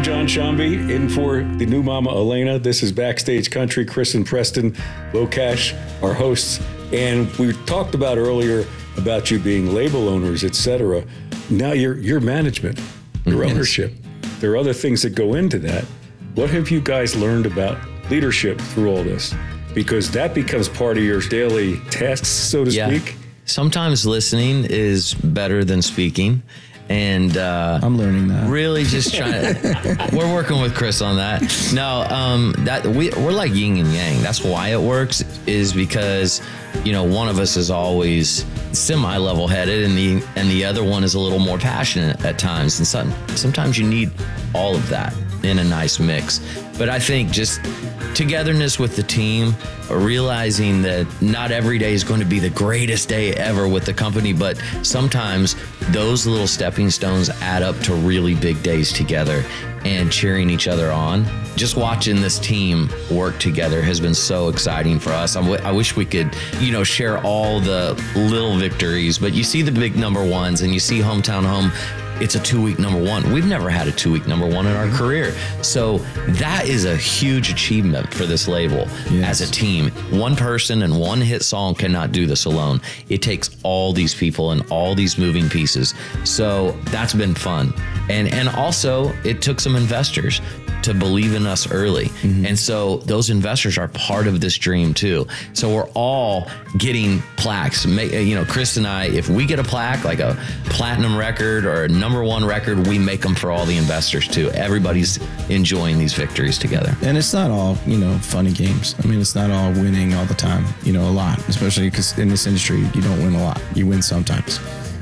I'm John Shambi, in for the new mama Elena. This is Backstage Country. Chris and Preston Locash, our hosts. And we talked about earlier about you being label owners, etc. Now you're management, your ownership. There are other things that go into that. What have you guys learned about leadership through all this? Because that becomes part of your daily tasks, so to speak. Sometimes listening is better than speaking. And I'm learning that. Really just trying to, we're working with Chris on that. No, that we're like yin and yang. That's why it works, is because, you know, one of us is always semi-level headed and the other one is a little more passionate at times. And sometimes you need all of that in a nice mix. But I think just togetherness with the team, realizing that not every day is going to be the greatest day ever with the company, but sometimes those little stepping stones add up to really big days together, and cheering each other on. Just watching this team work together has been so exciting for us. I wish we could, you know, share all the little victories, but you see the big number ones and you see Hometown Home. It's a 2-week number one. We've never had a 2-week number one in our career. So that is a huge achievement for this label as a team. One person and one hit song cannot do this alone. It takes all these people and all these moving pieces. So that's been fun. And also it took some investors to believe in us early. Mm-hmm. And so those investors are part of this dream too. So we're all getting plaques. You know, Chris and I, if we get a plaque, like a platinum record or a number one record, we make them for all the investors too. Everybody's enjoying these victories together. And it's not all, you know, funny games. I mean, it's not all winning all the time, you know, a lot, especially because in this industry, you don't win a lot. You win sometimes.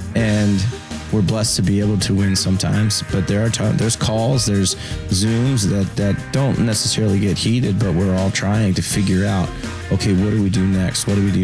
And we're blessed to be able to win sometimes, but there's calls, there's Zooms that don't necessarily get heated, but we're all trying to figure out, okay, what do we do next? What do we do